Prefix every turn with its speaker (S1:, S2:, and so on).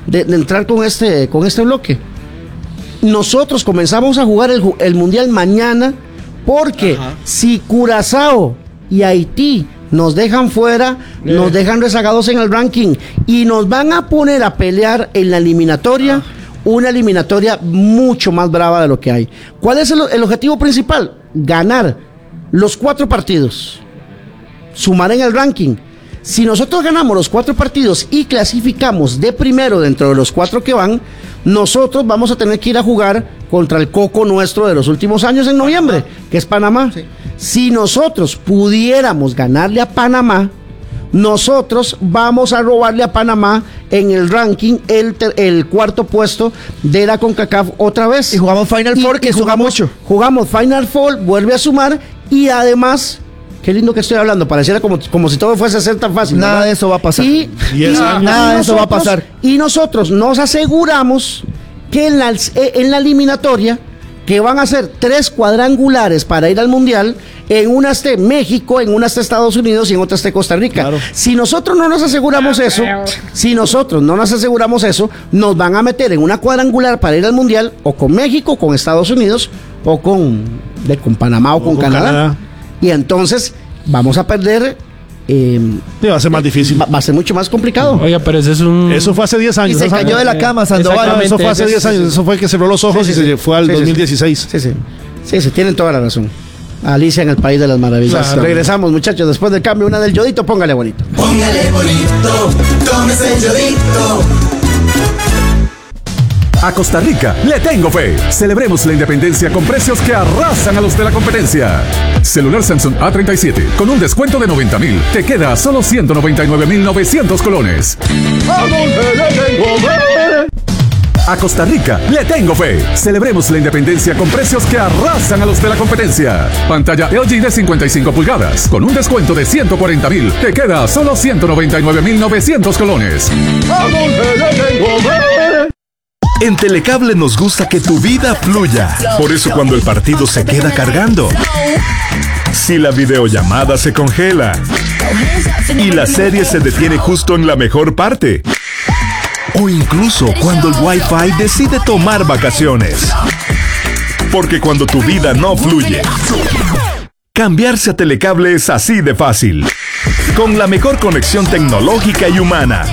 S1: de entrar con este bloque. Nosotros comenzamos a jugar el Mundial mañana porque si Curazao y Haití nos dejan fuera, nos dejan rezagados en el ranking y nos van a poner a pelear en la eliminatoria, una eliminatoria mucho más brava de lo que hay. ¿Cuál es el objetivo principal? Ganar los 4 partidos, sumar en el ranking. Si nosotros ganamos los 4 partidos y clasificamos de primero dentro de los 4 que van, nosotros vamos a tener que ir a jugar contra el coco nuestro de los últimos años en noviembre, que es Panamá. Sí. Si nosotros pudiéramos ganarle a Panamá, nosotros vamos a robarle a Panamá en el ranking el 4º puesto de la CONCACAF otra vez.
S2: Y jugamos Final Four, que jugamos mucho.
S1: Jugamos Final Four, vuelve a sumar y además... Qué lindo que estoy hablando, pareciera como si todo fuese a ser tan fácil.
S2: Nada de eso va a pasar.
S1: Nada de eso va a pasar. Y nosotros nos aseguramos que en la eliminatoria, que van a ser 3 cuadrangulares para ir al Mundial, en una esté México, en una esté Estados Unidos y en otra esté Costa Rica. Claro. Si nosotros no nos aseguramos eso, nos van a meter en una cuadrangular para ir al Mundial, o con México, con Estados Unidos, o con Panamá o con Canadá. Y entonces vamos a perder.
S3: Va a ser más difícil.
S1: Va a ser mucho más complicado.
S4: Oiga, pero
S3: eso fue hace 10 años.
S2: Y se cayó de la cama, Sandoval.
S3: Eso fue hace 10 años. Eso fue que cerró los ojos y se fue al 2016.
S1: Sí, tienen toda la razón. Alicia en el País de las Maravillas. Claro. Regresamos, muchachos, después del cambio. Una del yodito, póngale bonito.
S5: Póngale bonito, tómese el yodito.
S6: A Costa Rica le tengo fe. Celebremos la independencia con precios que arrasan a los de la competencia. Celular Samsung A37 con un descuento de 90,000. Te queda a solo 199,900 colones. A Costa Rica le tengo fe. Celebremos la independencia con precios que arrasan a los de la competencia. Pantalla LG de 55 pulgadas con un descuento de 140,000. Te queda a solo 199,900 colones.
S7: En Telecable nos gusta que tu vida fluya. Por eso cuando el partido se queda cargando, si la videollamada se congela y la serie se detiene justo en la mejor parte, o incluso cuando el Wi-Fi decide tomar vacaciones. Porque cuando tu vida no fluye, cambiarse a Telecable es así de fácil. Con la mejor conexión tecnológica y humana.